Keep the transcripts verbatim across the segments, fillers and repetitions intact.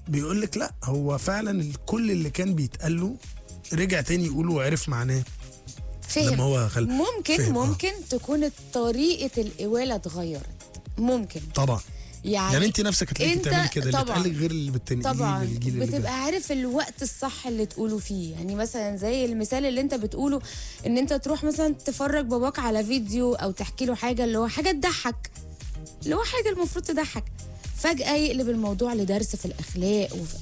بيقول لك لا، هو فعلا كل اللي كان بيتقال له رجع تاني يقوله وعرف معناه فهم. لما هو خل... ممكن فهم. ممكن آه. تكون طريقة الإوالة اتغيرت، ممكن طبعا. يعني, يعني انت نفسك هتلاقيكي تعملي كده، اللي طبعا اتقال غير اللي بتنقليه طبعا للجيل اللي بتبقى جاي. عارف الوقت الصح اللي تقوله فيه. يعني مثلا زي المثال اللي انت بتقوله، ان انت تروح مثلا تفرج باباك على فيديو او تحكي له حاجة اللي هو حاجة تضحك، اللي هو حاجة المفروض تضحك، فجأة يقلب الموضوع لدرس في الأخلاق وف...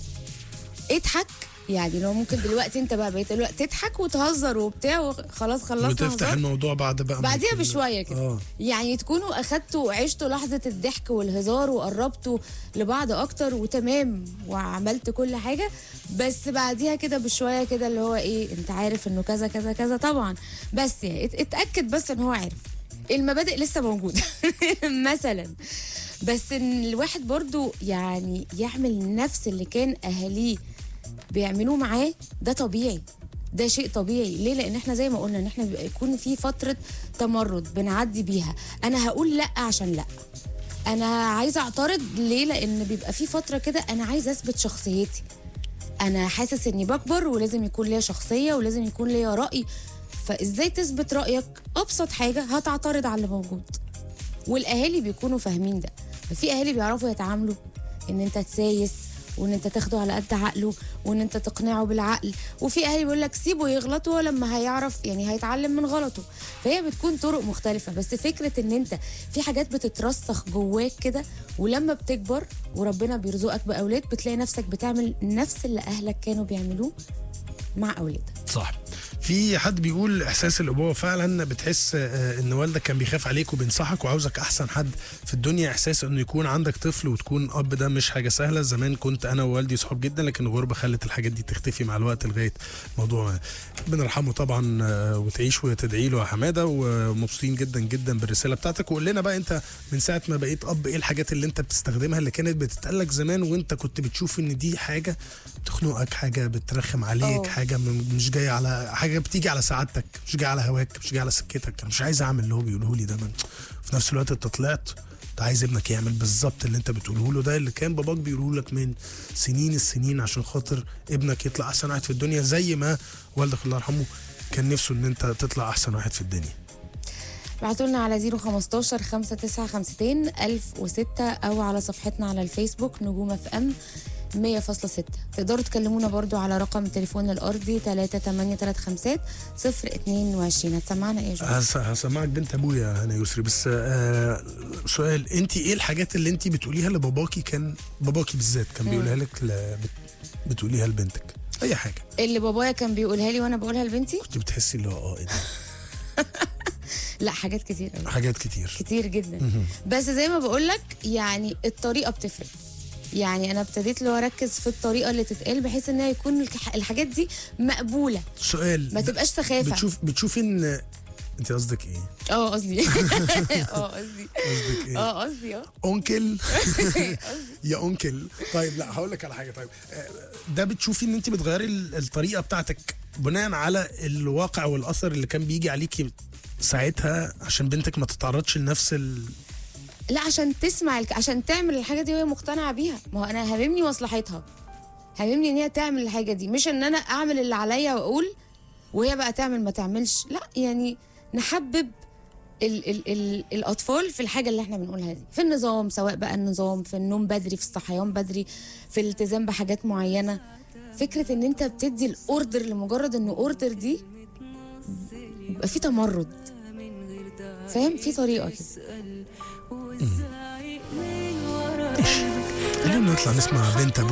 اضحك. يعني لو ممكن دلوقتي انت بقى بقيت الوقت تضحك وتهزر وبتاع وخلاص خلصنا وتفتح هزار. الموضوع بعد بقى بعديها بشويه كده آه. يعني تكونوا اخدتوا وعشتوا لحظه الضحك والهزار وقربتوا لبعض اكتر وتمام وعملت كل حاجه، بس بعديها كده بشويه كده اللي هو ايه، انت عارف انه كذا كذا كذا طبعا، بس يعني اتاكد بس ان هو عارف المبادئ لسه موجوده مثلا. بس ان الواحد برضو يعني يعمل نفس اللي كان اهاليه بيعملوه معاه، ده طبيعي، ده شيء طبيعي. ليه؟ لان احنا زي ما قلنا ان احنا بيبقى يكون في فتره تمرد بنعدي بيها. انا هقول لا عشان لا، انا عايزه اعترض ليه، لان بيبقى في فتره كده انا عايزه اثبت شخصيتي، انا حاسس اني بكبر ولازم يكون ليا شخصيه ولازم يكون ليا راي. فازاي تثبت رايك؟ ابسط حاجه هتعترض على اللي موجود، والاهالي بيكونوا فاهمين ده. ففي اهالي بيعرفوا يتعاملوا ان انت تسايس وان انت تاخده على قد عقله وان انت تقنعه بالعقل، وفي اهالي بيقول لك سيبه يغلط ولما هيعرف يعني هيتعلم من غلطه. فهي بتكون طرق مختلفه، بس فكره ان انت في حاجات بتترسخ جواك كده، ولما بتكبر وربنا بيرزقك باولاد بتلاقي نفسك بتعمل نفس اللي اهلك كانوا بيعملوه مع اولادك. صح. في حد بيقول احساس الابوه فعلا بتحس ان والدك كان بيخاف عليك وبينصحك وعاوزك احسن حد في الدنيا. احساس انه يكون عندك طفل وتكون اب ده مش حاجه سهله. زمان كنت انا ووالدي صحاب جدا، لكن الغربه خلت الحاجات دي تختفي مع الوقت لغايه موضوع بنرحمه طبعا وتعيش وتدعي له يا حماده. ومبسوطين جدا جدا بالرساله بتاعتك. وقول لنا بقى انت من ساعه ما بقيت اب ايه الحاجات اللي انت بتستخدمها اللي كانت بتتقالك زمان وانت كنت بتشوف ان دي حاجه بتخنقك، حاجه بترخم عليك، أوه. حاجه مش جايه على حاجه بتيجي على سعادتك، مش جاي على هواك، مش جاي على سكتك. مش عايز اعمل اللي هو بيقوله لي ده، من في نفس الوقت انت طلعت انت عايز ابنك يعمل بالظبط اللي انت بتقوله له ده، اللي كان باباك بيقوله لك من سنين السنين عشان خاطر ابنك يطلع احسن واحد في الدنيا، زي ما والدك الله يرحمه كان نفسه ان انت تطلع احسن واحد في الدنيا. ابعتوا لنا على صفر خمستاشر خمسة تسعة خمسين ألف وستة او على صفحتنا على الفيسبوك نجوم اف ام مية فاصلة ستة. تقدروا تكلمونا برضو على رقم التليفون الارضي تلاتة تمانية تلاتة خمسة صفر اتنين وعشرين. هتسمعنا ايه يا جو؟ هسمعك بنت ابويا هنا يسري. بس آه سؤال، انت ايه الحاجات اللي انت بتقوليها لباباكي كان باباكي بالذات كان بيقولها لك بتقوليها لبنتك؟ اي حاجه اللي بابايا كان بيقولها لي وانا بقولها لبنتي كنت بتحسي اللي هو اه ايه ده؟ لا حاجات كتير قوي. حاجات كتير كتير جدا. بس زي ما بقول لك يعني الطريقه بتفرق. يعني انا ابتديت لو اركز في الطريقه اللي تتقال بحيث انها يكون الحاجات دي مقبوله. سؤال، ما تبقاش سخافه. بتشوف بتشوفي ان انت قصدك ايه؟ اه قصدي اه قصدي قصدك ايه؟ اه قصدي اه اونكل يا اونكل. طيب لا هقول لك على حاجه. طيب ده بتشوفي ان انت بتغيري الطريقه بتاعتك بناء على الواقع والاثر اللي كان بيجي عليكي ساعتها عشان بنتك ما تتعرضش لنفس ال... لا عشان تسمع الك... عشان تعمل الحاجه دي وهي مقتنعه بيها. ما هو انا هاممني مصلحتها، هاممني ان هي تعمل الحاجه دي، مش ان انا اعمل اللي عليا واقول وهي بقى تعمل ما تعملش. لا يعني نحبب ال ال ال الاطفال في الحاجه اللي احنا بنقولها دي، في النظام، سواء بقى النظام في النوم بدري، في الصحيان بدري، في الالتزام بحاجات معينه. فكره ان انت بتدي الاوردر لمجرد انه اوردر دي يبقى في تمرد، فاهم؟ في طريقه كده. خلينا نطلع نسمع بنت